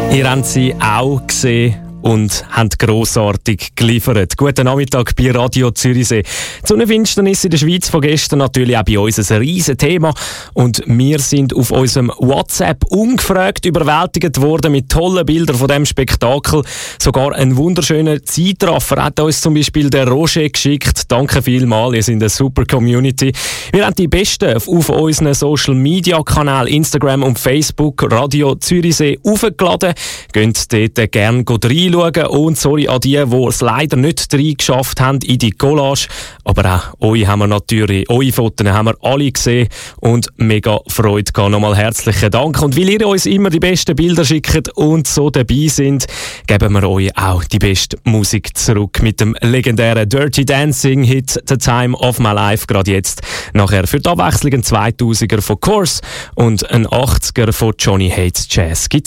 Ihr habt sie auch gesehen und haben grossartig geliefert. Guten Nachmittag bei Radio Zürichsee. Die Sonnenfinsternis in der Schweiz von gestern natürlich auch bei uns ein riesen Thema. Und wir sind auf unserem WhatsApp ungefragt überwältigt worden mit tollen Bildern von diesem Spektakel. Sogar einen wunderschönen Zeitraffer hat uns zum Beispiel der Roger geschickt. Danke vielmals, ihr seid eine super Community. Wir haben die besten auf unseren Social Media Kanälen Instagram und Facebook Radio Zürichsee aufgeladen. Geht dort gerne reinschauen. Und sorry an die es leider nicht reingeschafft haben in die Collage. Aber auch euch haben wir natürlich, eure Fotos haben wir alle gesehen und mega Freude gehabt. Nochmal herzlichen Dank. Und weil ihr uns immer die besten Bilder schickt und so dabei sind, geben wir euch auch die beste Musik zurück mit dem legendären Dirty Dancing Hit The Time of My Life. Gerade jetzt. Nachher für die Abwechslung ein 2000er von Course und ein 80er von Johnny Hates Jazz. Gibt's